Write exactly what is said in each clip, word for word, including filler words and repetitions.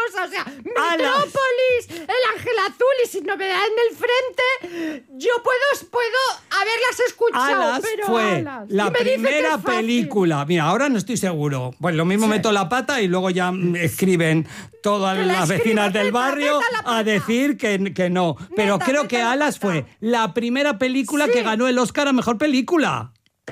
cosa. O sea, Metrópolis, el Ángel Azul y Sin Novedad en el Frente, yo puedo, puedo haberlas escuchado, Alas pero fue Alas. la Y me dice que primera es fácil. película. Mira, ahora no estoy seguro. Pues lo mismo Sí. meto la pata y luego ya escriben todas Que la las escriba, vecinas del meta, barrio meta la pata. a decir que, que no. Pero Meta, creo meta que la Alas pata. fue la primera película Sí. que ganó el Oscar a Mejor Película.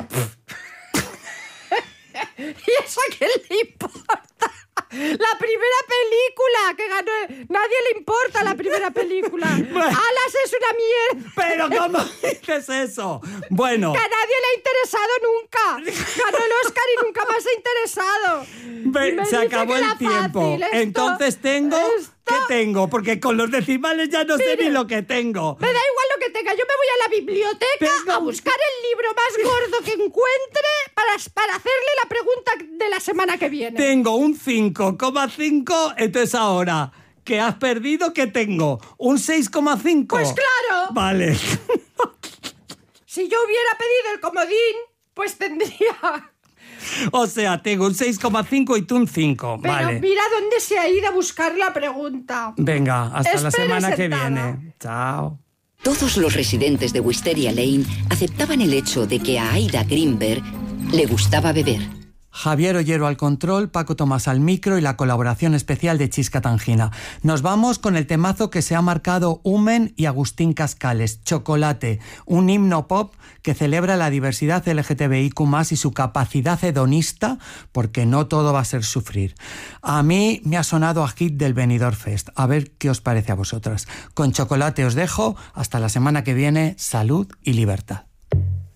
¿Y eso a quién le importa? La primera película que ganó... Nadie le importa la primera película. Alas es una mierda. ¿Pero cómo dices eso? Bueno, Que a nadie le ha interesado nunca. Ganó el Oscar y nunca más se ha interesado. ve- Y me se dice acabó que el era tiempo. fácil. Esto- Entonces tengo... esto- ¿Qué tengo? Porque con los decimales ya no sé Mire. ni lo que tengo. Me da igual lo que tenga. Yo me voy a la biblioteca Tengo- a buscar el libro más gordo que encuentre para, para hacerle la pregunta de la semana que viene. Tengo un cinco coma cinco, entonces ahora que has perdido, ¿qué tengo? ¿Un seis coma cinco? Pues claro. Vale. Si yo hubiera pedido el comodín, pues tendría... O sea, tengo un seis coma cinco y tú un cinco. Pero Vale. mira dónde se ha ido a buscar la pregunta. Venga, hasta la Espere semana que sentada. viene. Chao. Todos los residentes de Wisteria Lane aceptaban el hecho de que a Aida Greenberg le gustaba beber. Javier Ollero al control, Paco Tomás al micro y la colaboración especial de Chisca Tangina. Nos vamos con el temazo que se ha marcado Humen y Agustín Cascales, Chocolate, un himno pop que celebra la diversidad L G T B I Q más, y su capacidad hedonista, porque no todo va a ser sufrir. A mí me ha sonado a hit del Benidorm Fest. A ver qué os parece a vosotras. Con Chocolate os dejo. Hasta la semana que viene. Salud y libertad.